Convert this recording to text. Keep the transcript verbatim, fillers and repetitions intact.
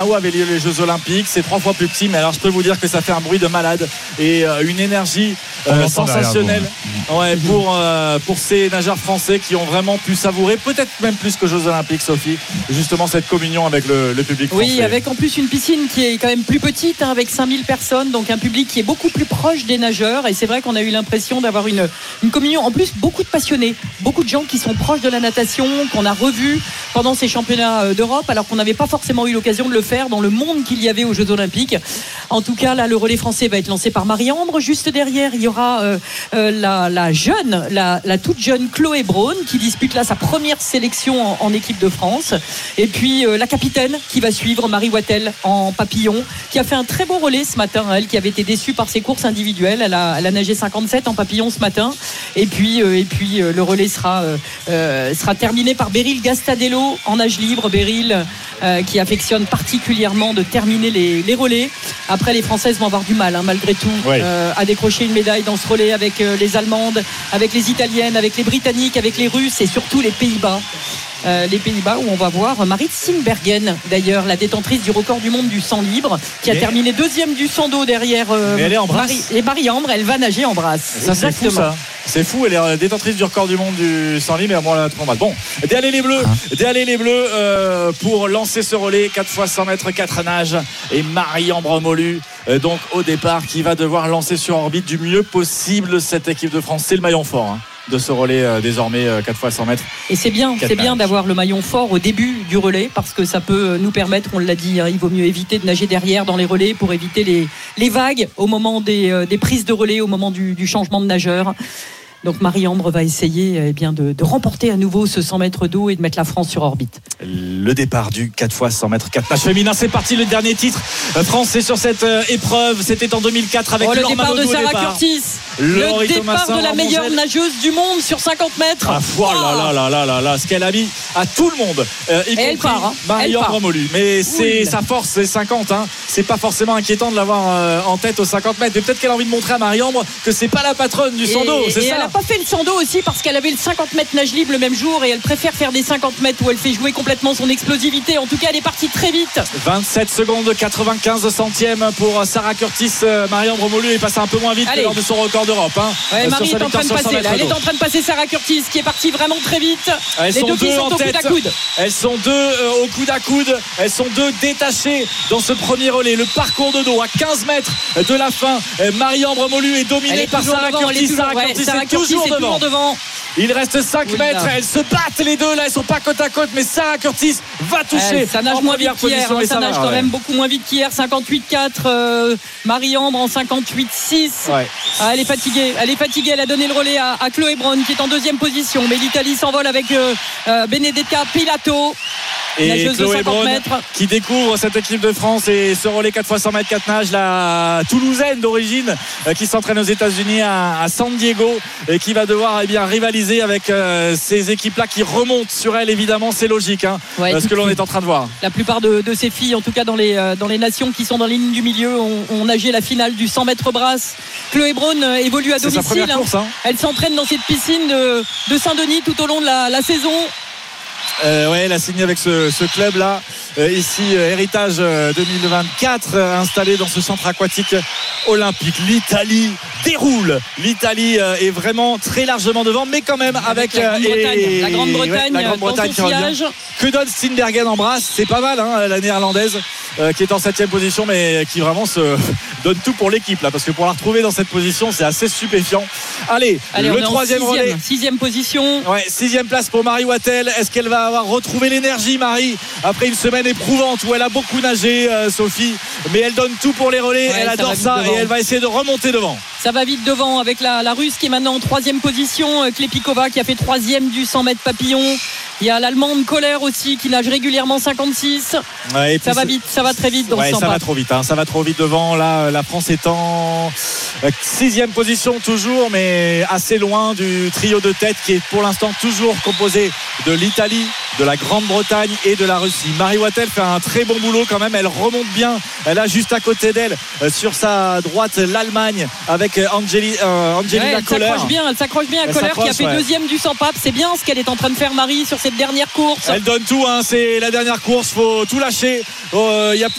où avaient lieu les Jeux Olympiques. C'est trois fois plus petit, mais alors je peux vous dire que ça fait un bruit de malade et euh, une énergie euh, sensationnelle ouais, pour, euh, pour ces nageurs français qui ont vraiment pu savourer, peut-être même plus que Jeux Olympiques, Sophie, justement cette communion avec le, le public français. Oui, avec en plus une piscine qui est quand même plus petite, hein, avec cinq mille personnes, donc un public qui est beaucoup plus proche des nageurs. Et c'est vrai qu'on a eu l'impression d'avoir une, une communion. En plus, beaucoup de passionnés, beaucoup de gens qui sont proches de la natation, qu'on a revus pendant ces championnats d'Europe, alors qu'on n'avait pas forcément eu l'occasion de le faire dans le monde qu'il y avait aux Jeux Olympiques. En tout cas, là, le relais français va être lancé par Marie-Ambre. Juste derrière, il y aura euh, euh, la, la jeune, la, la toute jeune Chloé Braun qui dispute là sa première sélection en, en équipe de France. Et puis euh, la capitaine qui va suivre, Marie Wattel en papillon, qui a fait un très beau relais ce matin. Elle qui avait été déçue par ses courses individuelles. Elle a, elle a nagé cinquante-sept en papillon ce matin. Et puis, euh, et puis euh, le relais sera, euh, euh, sera terminé par Beryl Gastadello en nage libre. Beryl euh, qui affectionne particulièrement de terminer les, les relais. Après, les Françaises vont avoir du mal, hein, malgré tout, oui. euh, à décrocher une médaille dans ce relais avec euh, les Allemandes, avec les Italiennes, avec les Britanniques, avec les Russes et surtout les Pays-Bas. Euh, les Pays-Bas où on va voir Marit Steenbergen, d'ailleurs la détentrice du record du monde du cent libre, qui a mais terminé deuxième du cent dos derrière euh, mais elle est en brasse. Marie, et Marie-Ambre, elle va nager en brasse. Ça, c'est fou, ça. C'est fou, elle est détentrice du record du monde du cent libre, mais moi, la trop bon, d'aller les bleus, d'aller les bleus euh, pour lancer ce relais quatre fois cent mètres, quatre nages, et Marie-Ambre Molu euh, donc au départ qui va devoir lancer sur orbite du mieux possible cette équipe de France. C'est le maillon fort, hein, de ce relais euh, désormais euh, quatre fois cent mètres. Et c'est bien, c'est bien d'avoir le maillon fort au début du relais parce que ça peut nous permettre, on l'a dit, hein, il vaut mieux éviter de nager derrière dans les relais pour éviter les, les vagues au moment des, euh, des prises de relais, au moment du, du changement de nageur. Donc Marie-Ambre va essayer eh bien, de, de remporter à nouveau ce cent mètres d'eau et de mettre la France sur orbite. Le départ du quatre fois cent mètres, quatre nages féminin, c'est parti, le dernier titre français sur cette euh, épreuve. C'était en deux mille quatre avec oh, le Laure départ Manodou de Sarah départ. Curtis. Le départ de la meilleure nageuse du monde sur cinquante mètres. Ah, oh là là là là là, ce qu'elle a mis à tout le monde, euh, y et compris hein. Marie-Ambre Molu. Mais c'est sa force, c'est cinquante. Hein. C'est pas forcément inquiétant de l'avoir euh, en tête aux cinquante mètres. Mais peut-être qu'elle a envie de montrer à Marie-Ambre que c'est pas la patronne du cent dos. C'est et ça. Elle a pas fait le cent dos aussi parce qu'elle avait le cinquante mètres nage libre le même jour et elle préfère faire des cinquante mètres où elle fait jouer complètement son explosivité. En tout cas, elle est partie très vite. vingt-sept secondes quatre-vingt-quinze centièmes pour Sarah Curtis. Marie-Ambre Molu est passée un peu moins vite Allez. que lors de son record d'Europe. Hein. Ouais, Marie est en train de passer. Là. Elle est en train de passer Sarah Curtis qui est partie vraiment très vite. Elles Les sont deux deux qui sont en au tête. coude à coude. Elles sont deux euh, au coude à coude. Elles sont deux détachées dans ce premier relais. Le parcours de dos à quinze mètres de la fin. Marie-Ambre Molu est dominée est par Sarah devant, Curtis. Toujours, Sarah ouais, Curtis Sarah est toujours, Curtis devant. est toujours devant. Il reste cinq mètres, elles se battent les deux là, elles sont pas côte à côte, mais Sarah Curtis va toucher. Euh, ça nage moins vite qu'hier, hein, ça, ça nage quand ouais. même beaucoup moins vite qu'hier. cinquante-huit quatre, euh, Marie-Ambre en cinquante-huit six. Ouais. Ah, elle est fatiguée, elle est fatiguée, elle a donné le relais à, à Chloé Braun qui est en deuxième position, mais l'Italie s'envole avec euh, euh, Benedetta Pilato. Et Chloé Braun qui découvre cette équipe de France et ce relais quatre fois cent mètres, quatre nages, la Toulousaine d'origine euh, qui s'entraîne aux États-Unis à, à San Diego et qui va devoir eh bien, rivaliser avec euh, ces équipes-là qui remontent sur elle. Évidemment, c'est logique, hein, ouais, ce que l'on est en train de voir. La plupart de, de ces filles, en tout cas dans les, euh, dans les nations qui sont dans la ligne du milieu, ont, ont nagé la finale du cent mètres brasse. Chloé Braun euh, évolue à domicile. C'est sa première course, hein. Elle s'entraîne dans cette piscine de, de Saint-Denis tout au long de la, la saison. Euh, ouais, elle a signé avec ce, ce club là euh, ici euh, Héritage euh, deux mille vingt-quatre euh, installé dans ce centre aquatique olympique. L'Italie déroule, l'Italie euh, est vraiment très largement devant, mais quand même avec, avec la Grande-Bretagne, euh, la Grande-Bretagne qui revient. Que donne Steenbergen en brasse, c'est pas mal, hein, la néerlandaise euh, qui est en septième position, mais qui vraiment se donne tout pour l'équipe là, parce que pour la retrouver dans cette position, c'est assez stupéfiant. Allez, Allez le troisième sixième, relais, sixième position. Ouais, sixième place pour Marie Wattel. Est-ce qu'elle va avoir retrouvé l'énergie, Marie, après une semaine éprouvante où elle a beaucoup nagé, euh, Sophie, mais elle donne tout pour les relais, ouais, elle adore ça, ça et elle va essayer de remonter devant. Ça va vite devant avec la, la Russe qui est maintenant en troisième position, euh, Klepikova qui a fait troisième du cent mètres papillon. Il y a l'Allemande Kohler aussi qui nage régulièrement cinquante-six. Ouais, ça va vite, ça va très vite dans ouais, ce ça va trop vite, hein, ça va trop vite devant. Là, la France est en sixième position toujours, mais assez loin du trio de tête qui est pour l'instant toujours composé de l'Italie, de la Grande-Bretagne et de la Russie. Marie Wattel fait un très bon boulot quand même. Elle remonte bien. Elle a juste à côté d'elle, euh, sur sa droite, l'Allemagne avec euh, Angeli, euh, Angelina ouais, elle Kohler. S'accroche bien, elle s'accroche bien à elle Kohler qui a fait ouais. deuxième du cent pape. C'est bien ce qu'elle est en train de faire, Marie, sur cette dernière course. Elle donne tout, hein, c'est la dernière course. Faut tout lâcher. Il euh, y a